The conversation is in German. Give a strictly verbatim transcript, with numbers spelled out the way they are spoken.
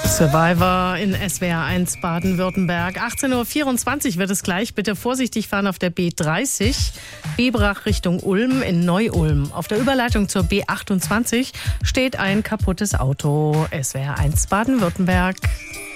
Survivor in S W R eins Baden-Württemberg. achtzehn Uhr vierundzwanzig wird es gleich. Bitte vorsichtig fahren auf der B dreißig, Biberach Richtung Ulm in Neu-Ulm. Auf der Überleitung zur B achtundzwanzig steht ein kaputtes Auto. S W R eins Baden-Württemberg.